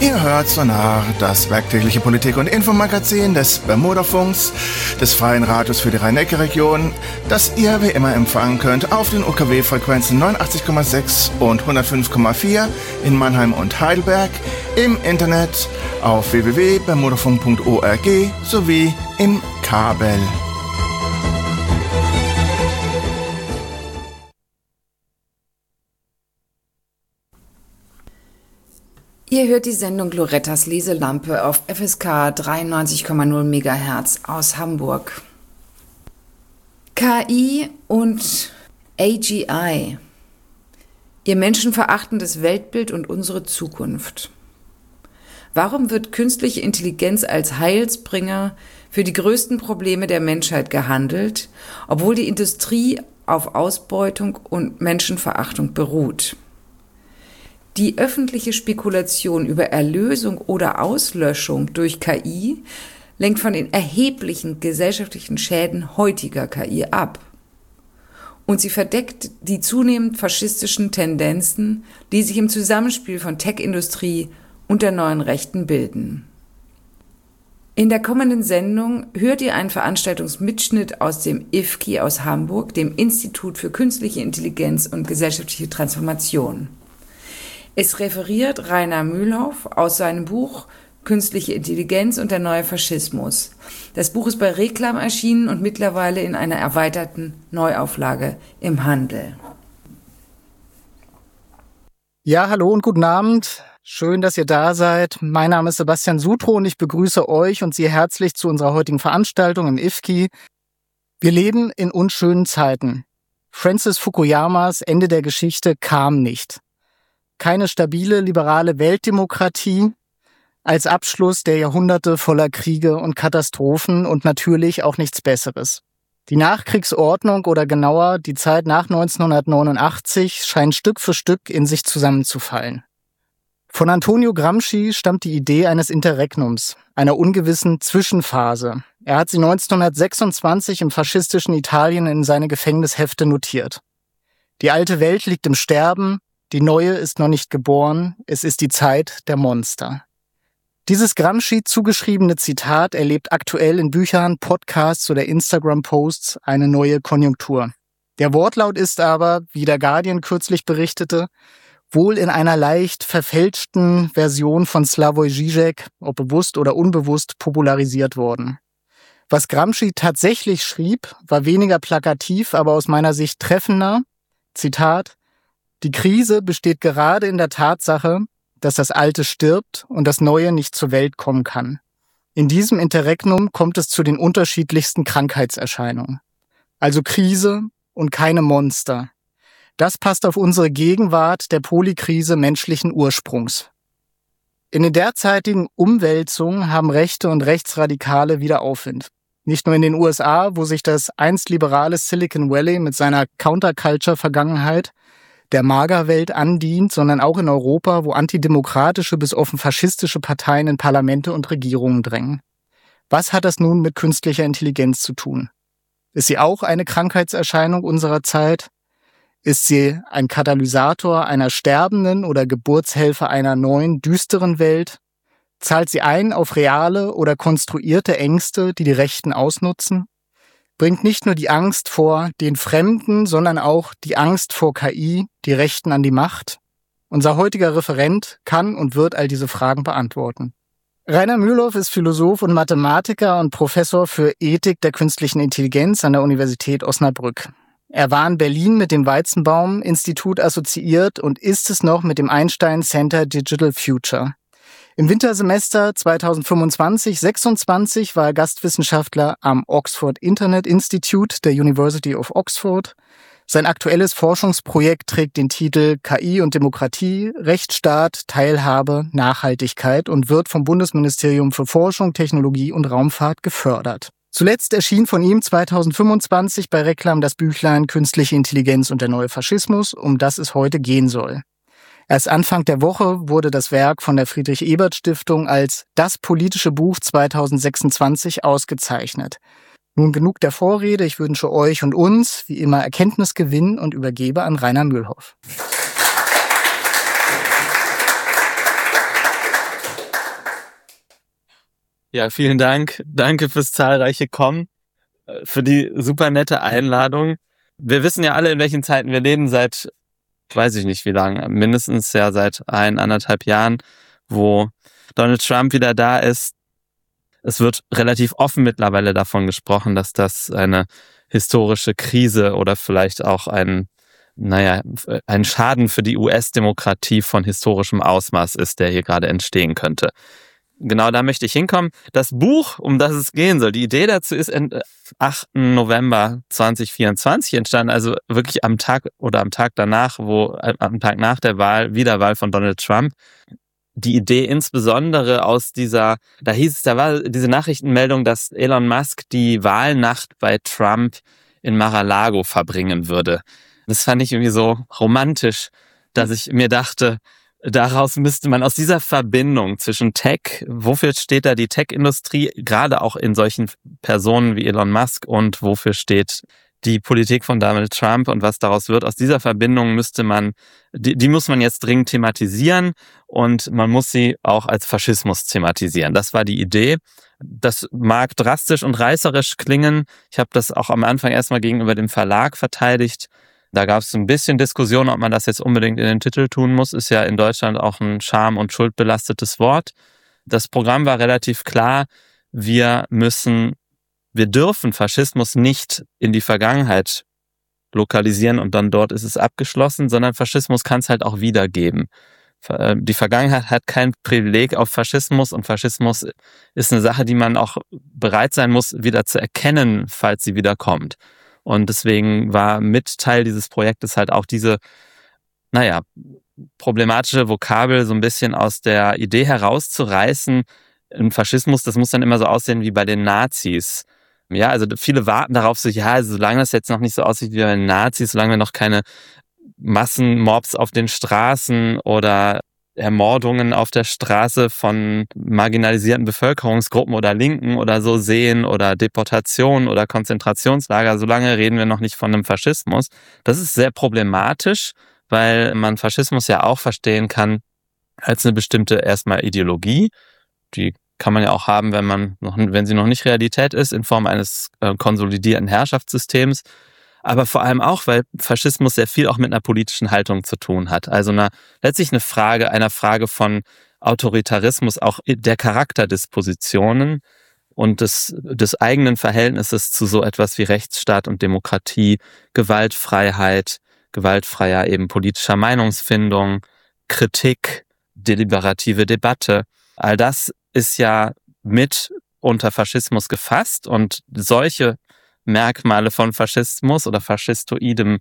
Ihr hört Sonar, das werktägliche Politik- und Infomagazin des Bermudafunks, des Freien Radios für die Rhein-Neckar-Region, das ihr wie immer empfangen könnt auf den UKW-Frequenzen 89,6 und 105,4 in Mannheim und Heidelberg, im Internet auf www.bermudafunk.org sowie im Kabel. Ihr hört die Sendung Lorettas Leselampe auf FSK 93,0 MHz aus Hamburg. KI und AGI. Ihr menschenverachtendes Weltbild und unsere Zukunft. Warum wird künstliche Intelligenz als Heilsbringer für die größten Probleme der Menschheit gehandelt, obwohl die Industrie auf Ausbeutung und Menschenverachtung beruht? Die öffentliche Spekulation über Erlösung oder Auslöschung durch KI lenkt von den erheblichen gesellschaftlichen Schäden heutiger KI ab. Und sie verdeckt die zunehmend faschistischen Tendenzen, die sich im Zusammenspiel von Tech-Industrie und der neuen Rechten bilden. In der kommenden Sendung hört ihr einen Veranstaltungsmitschnitt aus dem IFKI aus Hamburg, dem Institut für Künstliche Intelligenz und gesellschaftliche Transformation. Es referiert Rainer Mühlhoff aus seinem Buch Künstliche Intelligenz und der neue Faschismus. Das Buch ist bei Reklam erschienen und mittlerweile in einer erweiterten Neuauflage im Handel. Ja, hallo und guten Abend. Schön, dass ihr da seid. Mein Name ist Sebastian Sutro und ich begrüße euch und Sie herzlich zu unserer heutigen Veranstaltung im IFKI. Wir leben in unschönen Zeiten. Francis Fukuyamas Ende der Geschichte kam nicht. Keine stabile, liberale Weltdemokratie als Abschluss der Jahrhunderte voller Kriege und Katastrophen und natürlich auch nichts Besseres. Die Nachkriegsordnung oder genauer die Zeit nach 1989 scheint Stück für Stück in sich zusammenzufallen. Von Antonio Gramsci stammt die Idee eines Interregnums, einer ungewissen Zwischenphase. Er hat sie 1926 im faschistischen Italien in seine Gefängnishefte notiert. Die alte Welt liegt im Sterben, die neue ist noch nicht geboren, es ist die Zeit der Monster. Dieses Gramsci zugeschriebene Zitat erlebt aktuell in Büchern, Podcasts oder Instagram-Posts eine neue Konjunktur. Der Wortlaut ist aber, wie der Guardian kürzlich berichtete, wohl in einer leicht verfälschten Version von Slavoj Žižek, ob bewusst oder unbewusst, popularisiert worden. Was Gramsci tatsächlich schrieb, war weniger plakativ, aber aus meiner Sicht treffender. Zitat: Die Krise besteht gerade in der Tatsache, dass das Alte stirbt und das Neue nicht zur Welt kommen kann. In diesem Interregnum kommt es zu den unterschiedlichsten Krankheitserscheinungen. Also Krise und keine Monster. Das passt auf unsere Gegenwart der Polykrise menschlichen Ursprungs. In den derzeitigen Umwälzungen haben Rechte und Rechtsradikale wieder Aufwind. Nicht nur in den USA, wo sich das einst liberale Silicon Valley mit seiner Counterculture-Vergangenheit der Magerwelt andient, sondern auch in Europa, wo antidemokratische bis offen faschistische Parteien in Parlamente und Regierungen drängen. Was hat das nun mit künstlicher Intelligenz zu tun? Ist sie auch eine Krankheitserscheinung unserer Zeit? Ist sie ein Katalysator einer sterbenden oder Geburtshelfer einer neuen, düsteren Welt? Zahlt sie ein auf reale oder konstruierte Ängste, die die Rechten ausnutzen? Bringt nicht nur die Angst vor den Fremden, sondern auch die Angst vor KI die Rechten an die Macht? Unser heutiger Referent kann und wird all diese Fragen beantworten. Rainer Mühlhoff ist Philosoph und Mathematiker und Professor für Ethik der künstlichen Intelligenz an der Universität Osnabrück. Er war in Berlin mit dem Weizenbaum-Institut assoziiert und ist es noch mit dem Einstein Center Digital Future. Im Wintersemester 2025/26 war er Gastwissenschaftler am Oxford Internet Institute der University of Oxford. Sein aktuelles Forschungsprojekt trägt den Titel KI und Demokratie, Rechtsstaat, Teilhabe, Nachhaltigkeit und wird vom Bundesministerium für Forschung, Technologie und Raumfahrt gefördert. Zuletzt erschien von ihm 2025 bei Reklam das Büchlein Künstliche Intelligenz und der neue Faschismus, um das es heute gehen soll. Erst Anfang der Woche wurde das Werk von der Friedrich-Ebert-Stiftung als das politische Buch 2026 ausgezeichnet. Nun genug der Vorrede, ich wünsche euch und uns wie immer Erkenntnisgewinn und übergebe an Rainer Mühlhoff. Ja, vielen Dank. Danke fürs zahlreiche Kommen, für die super nette Einladung. Wir wissen ja alle, in welchen Zeiten wir leben, seit, weiß ich nicht wie lange, mindestens ja seit 1,5 Jahren, wo Donald Trump wieder da ist. Es wird relativ offen mittlerweile davon gesprochen, dass das eine historische Krise oder vielleicht auch ein Schaden für die US-Demokratie von historischem Ausmaß ist, der hier gerade entstehen könnte. Genau da möchte ich hinkommen. Das Buch, um das es gehen soll, die Idee dazu ist am 8. November 2024 entstanden, also wirklich am Tag danach, am Tag nach der Wiederwahl von Donald Trump. Die Idee insbesondere da war diese Nachrichtenmeldung, dass Elon Musk die Wahlnacht bei Trump in Mar-a-Lago verbringen würde. Das fand ich irgendwie so romantisch, dass ich mir dachte, daraus müsste man aus dieser Verbindung zwischen Tech, wofür steht da die Tech-Industrie, gerade auch in solchen Personen wie Elon Musk, und wofür steht die Politik von Donald Trump und was daraus wird, aus dieser Verbindung die muss man jetzt dringend thematisieren, und man muss sie auch als Faschismus thematisieren. Das war die Idee. Das mag drastisch und reißerisch klingen. Ich habe das auch am Anfang erstmal gegenüber dem Verlag verteidigt. Da gab es ein bisschen Diskussion, ob man das jetzt unbedingt in den Titel tun muss. Ist ja in Deutschland auch ein scham- und schuldbelastetes Wort. Das Programm war relativ klar. Wir dürfen Faschismus nicht in die Vergangenheit lokalisieren und dann dort ist es abgeschlossen, sondern Faschismus kann es halt auch wiedergeben. Die Vergangenheit hat kein Privileg auf Faschismus, und Faschismus ist eine Sache, die man auch bereit sein muss, wieder zu erkennen, falls sie wieder kommt. Und deswegen war mit Teil dieses Projektes halt auch diese, problematische Vokabel so ein bisschen aus der Idee herauszureißen. Ein Faschismus, das muss dann immer so aussehen wie bei den Nazis. Ja, also viele warten darauf, solange das jetzt noch nicht so aussieht wie bei den Nazis, solange wir noch keine Massenmobs auf den Straßen oder Ermordungen auf der Straße von marginalisierten Bevölkerungsgruppen oder Linken oder so sehen oder Deportationen oder Konzentrationslager, solange reden wir noch nicht von einem Faschismus. Das ist sehr problematisch, weil man Faschismus ja auch verstehen kann als eine bestimmte erstmal Ideologie. Die kann man ja auch haben, wenn sie noch nicht Realität ist, in Form eines konsolidierten Herrschaftssystems. Aber vor allem auch, weil Faschismus sehr viel auch mit einer politischen Haltung zu tun hat. Also letztlich einer Frage von Autoritarismus, auch der Charakterdispositionen und des eigenen Verhältnisses zu so etwas wie Rechtsstaat und Demokratie, Gewaltfreiheit, gewaltfreier eben politischer Meinungsfindung, Kritik, deliberative Debatte. All das ist ja mit unter Faschismus gefasst, und solche Merkmale von Faschismus oder faschistoidem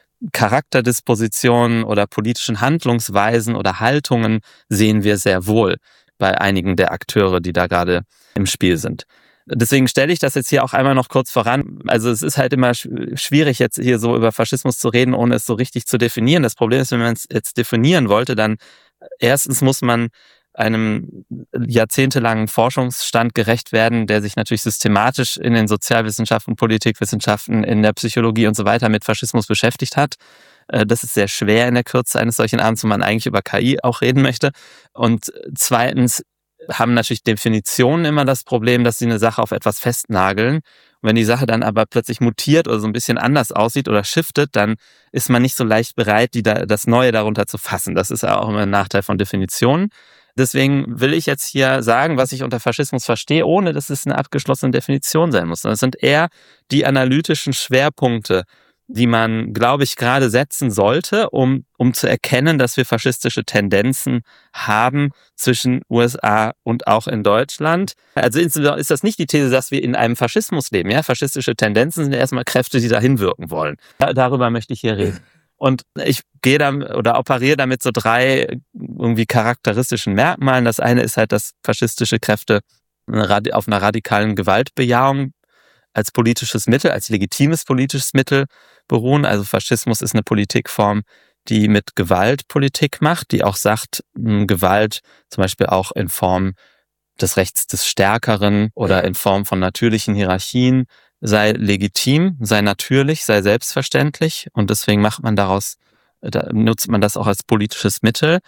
Charakterdispositionen oder politischen Handlungsweisen oder Haltungen sehen wir sehr wohl bei einigen der Akteure, die da gerade im Spiel sind. Deswegen stelle ich das jetzt hier auch einmal noch kurz voran. Also es ist halt immer schwierig, jetzt hier so über Faschismus zu reden, ohne es so richtig zu definieren. Das Problem ist, wenn man es jetzt definieren wollte, dann erstens muss man einem jahrzehntelangen Forschungsstand gerecht werden, der sich natürlich systematisch in den Sozialwissenschaften, Politikwissenschaften, in der Psychologie und so weiter mit Faschismus beschäftigt hat. Das ist sehr schwer in der Kürze eines solchen Abends, wo man eigentlich über KI auch reden möchte. Und zweitens haben natürlich Definitionen immer das Problem, dass sie eine Sache auf etwas festnageln. Und wenn die Sache dann aber plötzlich mutiert oder so ein bisschen anders aussieht oder shiftet, dann ist man nicht so leicht bereit, das Neue darunter zu fassen. Das ist ja auch immer ein Nachteil von Definitionen. Deswegen will ich jetzt hier sagen, was ich unter Faschismus verstehe, ohne dass es eine abgeschlossene Definition sein muss. Das sind eher die analytischen Schwerpunkte, die man, glaube ich, gerade setzen sollte, um zu erkennen, dass wir faschistische Tendenzen haben zwischen USA und auch in Deutschland. Also ist das nicht die These, dass wir in einem Faschismus leben. Ja? Faschistische Tendenzen sind erstmal Kräfte, die dahin wirken wollen. Darüber möchte ich hier reden. Und ich operiere damit so 3 irgendwie charakteristischen Merkmalen. Das eine ist halt, dass faschistische Kräfte auf einer radikalen Gewaltbejahung als politisches Mittel, als legitimes politisches Mittel beruhen. Also Faschismus ist eine Politikform, die mit Gewalt Politik macht, die auch sagt, Gewalt zum Beispiel auch in Form des Rechts des Stärkeren oder in Form von natürlichen Hierarchien sei legitim, sei natürlich, sei selbstverständlich, und deswegen nutzt man das auch als politisches Mittel.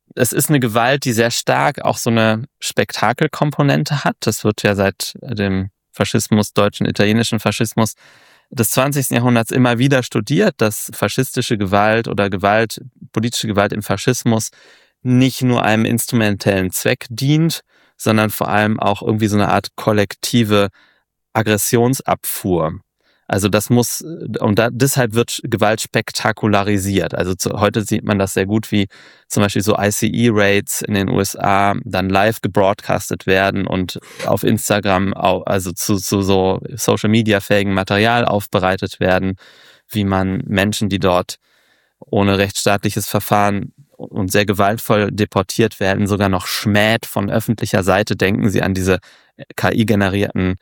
Es ist eine Gewalt, die sehr stark auch so eine Spektakelkomponente hat. Das wird ja seit dem Faschismus, deutschen, italienischen Faschismus des 20. Jahrhunderts immer wieder studiert, dass faschistische Gewalt oder Gewalt, politische Gewalt im Faschismus nicht nur einem instrumentellen Zweck dient, sondern vor allem auch irgendwie so eine Art kollektive Aggressionsabfuhr. Also das muss, und deshalb wird Gewalt spektakularisiert. Also heute sieht man das sehr gut, wie zum Beispiel so ICE-Raids in den USA dann live gebroadcastet werden und auf Instagram auch, also zu so Social-Media-fähigen Material aufbereitet werden, wie man Menschen, die dort ohne rechtsstaatliches Verfahren und sehr gewaltvoll deportiert werden, sogar noch schmäht von öffentlicher Seite. Denken Sie an diese KI-generierten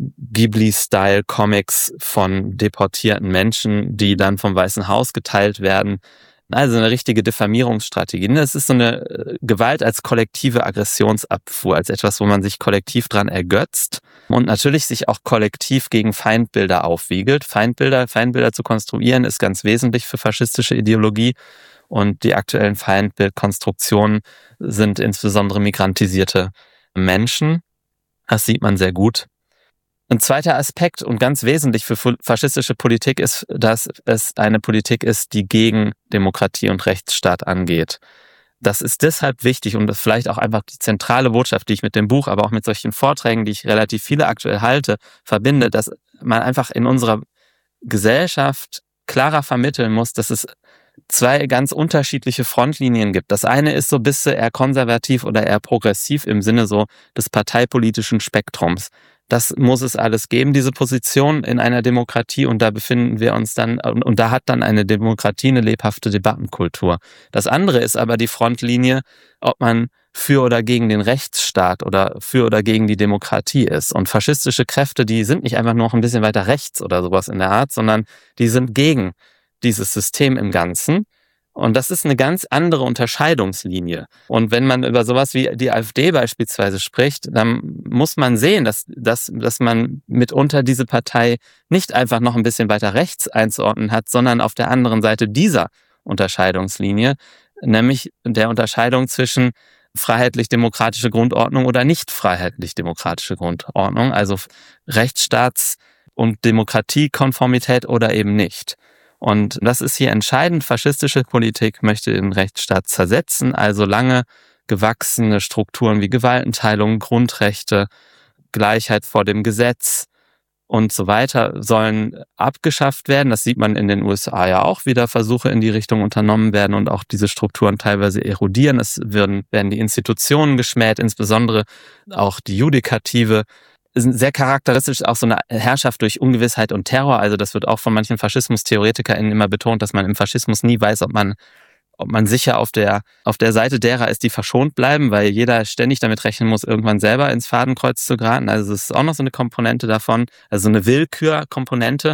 Ghibli-Style-Comics von deportierten Menschen, die dann vom Weißen Haus geteilt werden. Also eine richtige Diffamierungsstrategie. Das ist so eine Gewalt als kollektive Aggressionsabfuhr, als etwas, wo man sich kollektiv dran ergötzt und natürlich sich auch kollektiv gegen Feindbilder aufwiegelt. Feindbilder zu konstruieren ist ganz wesentlich für faschistische Ideologie und die aktuellen Feindbildkonstruktionen sind insbesondere migrantisierte Menschen. Das sieht man sehr gut. Ein zweiter Aspekt und ganz wesentlich für faschistische Politik ist, dass es eine Politik ist, die gegen Demokratie und Rechtsstaat angeht. Das ist deshalb wichtig und das ist vielleicht auch einfach die zentrale Botschaft, die ich mit dem Buch, aber auch mit solchen Vorträgen, die ich relativ viele aktuell halte, verbinde, dass man einfach in unserer Gesellschaft klarer vermitteln muss, dass es zwei ganz unterschiedliche Frontlinien gibt. Das eine ist so ein bisschen eher konservativ oder eher progressiv im Sinne so des parteipolitischen Spektrums. Das muss es alles geben, diese Position in einer Demokratie, und da befinden wir uns dann, und da hat dann eine Demokratie eine lebhafte Debattenkultur. Das andere ist aber die Frontlinie, ob man für oder gegen den Rechtsstaat oder für oder gegen die Demokratie ist. Und faschistische Kräfte, die sind nicht einfach nur noch ein bisschen weiter rechts oder sowas in der Art, sondern die sind gegen dieses System im Ganzen. Und das ist eine ganz andere Unterscheidungslinie. Und wenn man über sowas wie die AfD beispielsweise spricht, dann muss man sehen, dass man mitunter diese Partei nicht einfach noch ein bisschen weiter rechts einzuordnen hat, sondern auf der anderen Seite dieser Unterscheidungslinie, nämlich der Unterscheidung zwischen freiheitlich-demokratische Grundordnung oder nicht freiheitlich-demokratische Grundordnung, also Rechtsstaats- und Demokratiekonformität oder eben nicht. Und das ist hier entscheidend. Faschistische Politik möchte den Rechtsstaat zersetzen, also lange gewachsene Strukturen wie Gewaltenteilung, Grundrechte, Gleichheit vor dem Gesetz und so weiter sollen abgeschafft werden. Das sieht man in den USA ja auch, wie da Versuche in die Richtung unternommen werden und auch diese Strukturen teilweise erodieren. Es werden die Institutionen geschmäht, insbesondere auch die Judikative. Ist sehr charakteristisch auch so eine Herrschaft durch Ungewissheit und Terror. Also das wird auch von manchen FaschismustheoretikerInnen immer betont, dass man im Faschismus nie weiß, ob man sicher auf der Seite derer ist, die verschont bleiben, weil jeder ständig damit rechnen muss, irgendwann selber ins Fadenkreuz zu geraten. Also es ist auch noch so eine Komponente davon, also eine Willkürkomponente.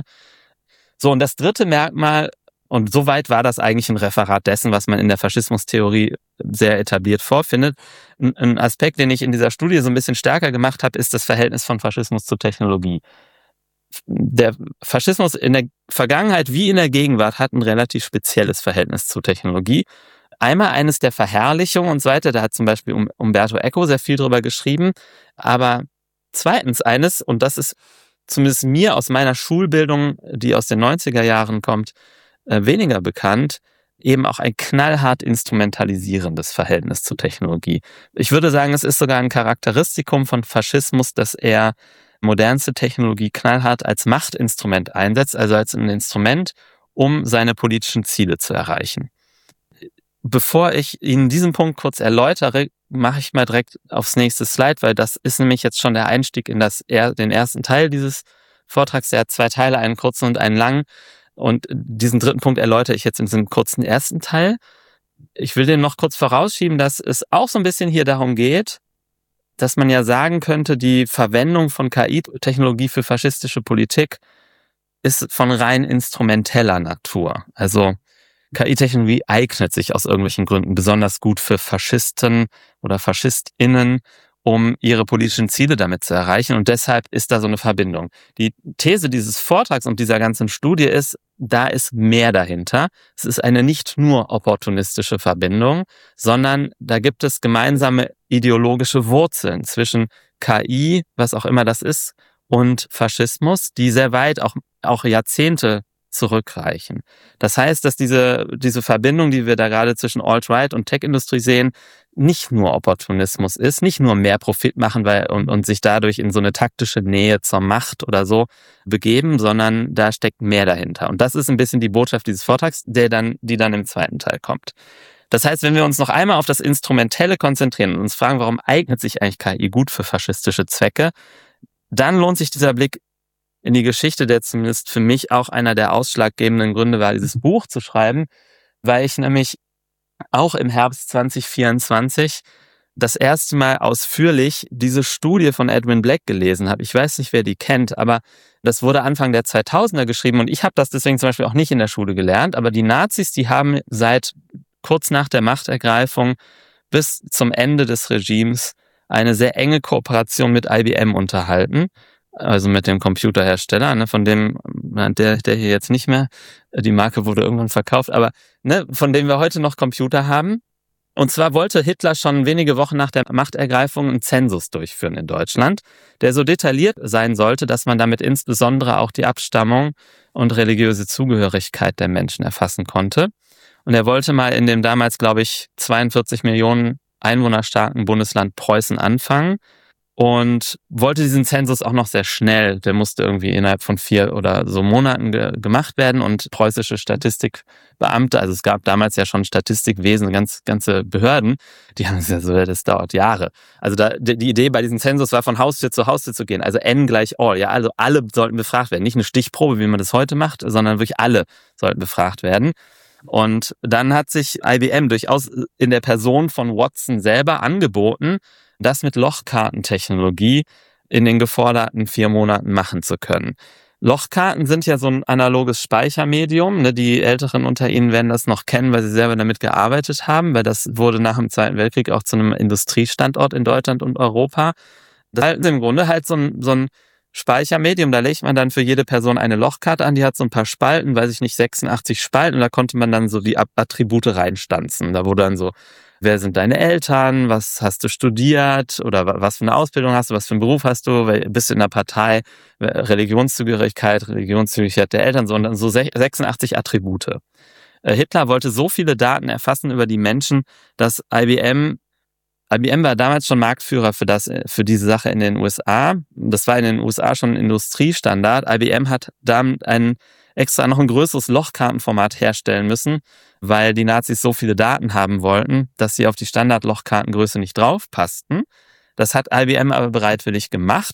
So, und das dritte Merkmal, und soweit war das eigentlich ein Referat dessen, was man in der Faschismustheorie sehr etabliert vorfindet. Ein Aspekt, den ich in dieser Studie so ein bisschen stärker gemacht habe, ist das Verhältnis von Faschismus zu Technologie. Der Faschismus in der Vergangenheit wie in der Gegenwart hat ein relativ spezielles Verhältnis zu Technologie. Einmal eines der Verherrlichung und so weiter, da hat zum Beispiel Umberto Eco sehr viel drüber geschrieben, aber zweitens eines, und das ist zumindest mir aus meiner Schulbildung, die aus den 90er Jahren kommt, weniger bekannt, eben auch ein knallhart instrumentalisierendes Verhältnis zu Technologie. Ich würde sagen, es ist sogar ein Charakteristikum von Faschismus, dass er modernste Technologie knallhart als Machtinstrument einsetzt, also als ein Instrument, um seine politischen Ziele zu erreichen. Bevor ich Ihnen diesen Punkt kurz erläutere, mache ich mal direkt aufs nächste Slide, weil das ist nämlich jetzt schon der Einstieg in den ersten Teil dieses Vortrags. Der hat 2 Teile, einen kurzen und einen langen. Und diesen dritten Punkt erläutere ich jetzt in diesem kurzen ersten Teil. Ich will den noch kurz vorausschieben, dass es auch so ein bisschen hier darum geht, dass man ja sagen könnte, die Verwendung von KI-Technologie für faschistische Politik ist von rein instrumenteller Natur. Also KI-Technologie eignet sich aus irgendwelchen Gründen besonders gut für Faschisten oder FaschistInnen, um ihre politischen Ziele damit zu erreichen. Und deshalb ist da so eine Verbindung. Die These dieses Vortrags und dieser ganzen Studie ist, da ist mehr dahinter. Es ist eine nicht nur opportunistische Verbindung, sondern da gibt es gemeinsame ideologische Wurzeln zwischen KI, was auch immer das ist, und Faschismus, die sehr weit, auch Jahrzehnte zurückreichen. Das heißt, dass diese Verbindung, die wir da gerade zwischen Alt-Right und Tech-Industrie sehen, nicht nur Opportunismus ist, nicht nur mehr Profit machen und sich dadurch in so eine taktische Nähe zur Macht oder so begeben, sondern da steckt mehr dahinter. Und das ist ein bisschen die Botschaft dieses Vortrags, die dann im zweiten Teil kommt. Das heißt, wenn wir uns noch einmal auf das Instrumentelle konzentrieren und uns fragen, warum eignet sich eigentlich KI gut für faschistische Zwecke, dann lohnt sich dieser Blick in die Geschichte, der zumindest für mich auch einer der ausschlaggebenden Gründe war, dieses Buch zu schreiben, weil ich nämlich auch im Herbst 2024 das erste Mal ausführlich diese Studie von Edwin Black gelesen habe. Ich weiß nicht, wer die kennt, aber das wurde Anfang der 2000er geschrieben und ich habe das deswegen zum Beispiel auch nicht in der Schule gelernt, aber die Nazis, die haben seit kurz nach der Machtergreifung bis zum Ende des Regimes eine sehr enge Kooperation mit IBM unterhalten, also mit dem Computerhersteller, von dem, der hier jetzt nicht mehr, die Marke wurde irgendwann verkauft, aber von dem wir heute noch Computer haben. Und zwar wollte Hitler schon wenige Wochen nach der Machtergreifung einen Zensus durchführen in Deutschland, der so detailliert sein sollte, dass man damit insbesondere auch die Abstammung und religiöse Zugehörigkeit der Menschen erfassen konnte. Und er wollte mal in dem damals, glaube ich, 42 Millionen Einwohner starken Bundesland Preußen anfangen und wollte diesen Zensus auch noch sehr schnell. Der musste irgendwie innerhalb von 4 oder so Monaten gemacht werden und preußische Statistikbeamte, also es gab damals ja schon Statistikwesen, ganze Behörden, die haben gesagt, so, das dauert Jahre. Also die Idee bei diesem Zensus war, von Haustür zu Haustür zu gehen, also N gleich all. Ja, also alle sollten befragt werden. Nicht eine Stichprobe, wie man das heute macht, sondern wirklich alle sollten befragt werden. Und dann hat sich IBM durchaus in der Person von Watson selber angeboten, das mit Lochkartentechnologie in den geforderten 4 Monaten machen zu können. Lochkarten sind ja so ein analoges Speichermedium. Die Älteren unter Ihnen werden das noch kennen, weil sie selber damit gearbeitet haben, weil das wurde nach dem Zweiten Weltkrieg auch zu einem Industriestandort in Deutschland und Europa. Das ist im Grunde halt so ein Speichermedium, da legt man dann für jede Person eine Lochkarte an, die hat so ein paar Spalten, 86 Spalten, und da konnte man dann so die Attribute reinstanzen. Da wurde dann so, wer sind deine Eltern, was hast du studiert oder was für eine Ausbildung hast du, was für einen Beruf hast du, bist du in der Partei, Religionszugehörigkeit der Eltern, sondern so 86 Attribute. Hitler wollte so viele Daten erfassen über die Menschen, dass IBM war damals schon Marktführer für diese Sache in den USA. Das war in den USA schon ein Industriestandard. IBM hat dann extra noch ein größeres Lochkartenformat herstellen müssen, weil die Nazis so viele Daten haben wollten, dass sie auf die Standard-Lochkartengröße nicht draufpassten. Das hat IBM aber bereitwillig gemacht